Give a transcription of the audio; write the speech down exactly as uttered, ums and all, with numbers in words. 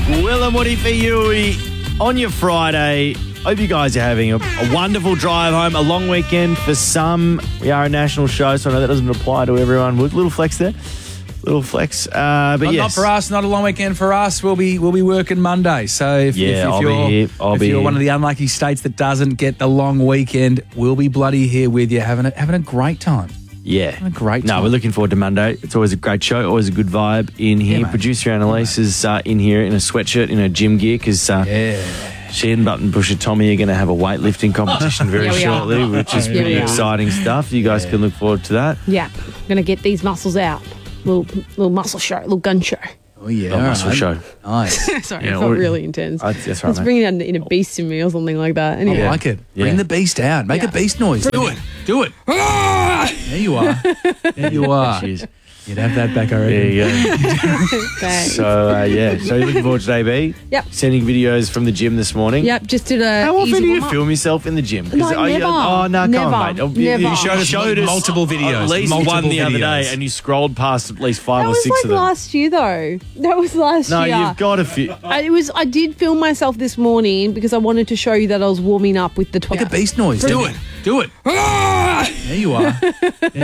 Will and Woody for you on your Friday. Hope you guys are having a, a wonderful drive home, a long weekend for some. We are a national show, so I know that doesn't apply to everyone. Little flex there. Little flex. Uh, but not, yes. not for us, not a long weekend for us. We'll be we'll be working Monday. So if, Yeah, if, if I'll be you're, here. I'll if be you're here. one of the unlucky states that doesn't get the long weekend, we'll be bloody here with you, having a, having a great time. Yeah. Having a great No, time. we're looking forward to Monday. It's always a great show, always a good vibe in here. Yeah, mate. Producer Annalise is uh, in here in a sweatshirt, in her gym gear, because uh, Yeah. she and Button Pusher Tommy are going to have a weightlifting competition very Yeah, we are. shortly, which is Yeah, pretty we are. exciting stuff. You guys can look forward to that. Yeah, going to get these muscles out. Little little muscle show, little gun show. Oh yeah, Oh, muscle alright. show. Nice. Sorry, Yeah, it felt or- really intense. Uh, that's right, Let's mate. bring it in, in a beast in me or something like that. Anyway. I like it. Yeah. Bring the beast out. Make Yeah. a beast noise. Do it. Do it. There you are. There you are. Jeez. You'd have that back already. There you go. Thanks. So, uh, yeah. So, you're looking forward to A B? Yep. Sending videos from the gym this morning. Yep, just did a. How often easy do you warm-up. film yourself in the gym? 'Cause No, I- never. Oh, no, Never. come on, mate. You- Never. You You showed us, showed us multiple multiple videos, At least multiple one the other videos. day, and you scrolled past at least five That or was six like of them. last year, though. That was last no, year. you've got a few. I, it was. I did film myself this morning because I wanted to show you that I was warming up with the. Make a beast noise. Do it. Do it. There you are.